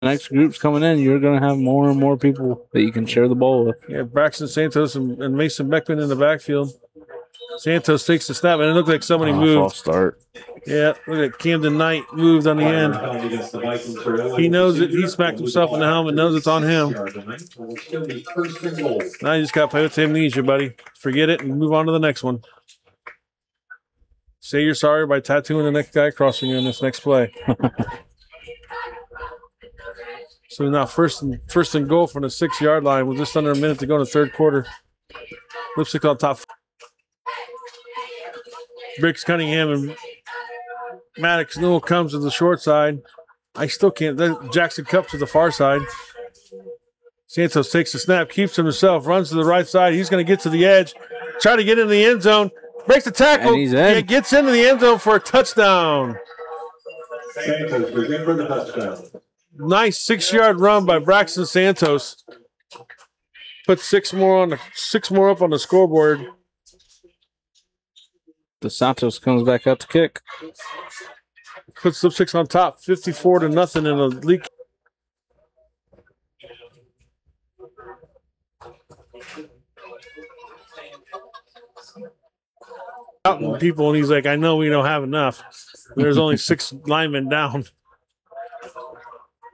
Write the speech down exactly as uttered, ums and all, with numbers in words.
next group's coming in, you're going to have more and more people that you can share the ball with. Yeah, Braxton Santos and, and Mason Beckman in the backfield. Santos takes the snap, and it looked like somebody Oh, moved. False start. Yeah, look at Camden Knight moved on the end. He knows it. He smacked himself in the helmet, knows it's on him. Now you just got to play with amnesia, buddy. Forget it and move on to the next one. Say you're sorry by tattooing the next guy across from you in this next play. So now first and, first and goal from the six-yard line with just under a minute to go in the third quarter. Lipstick on top. Briggs Cunningham and Maddox Newell comes to the short side. I still can't. Jackson Cup to the far side. Santos takes the snap, keeps himself, runs to the right side. He's going to get to the edge, try to get in the end zone, breaks the tackle. And he's in. Yeah, gets into the end zone for a touchdown. Santos is in for the touchdown. Nice six-yard run by Braxton Santos. Put six more on the six more up on the scoreboard. The Santos comes back out to kick. Puts the six on top, fifty-four to nothing in a leak. Out people, and he's like, I know we don't have enough. There's only six linemen down.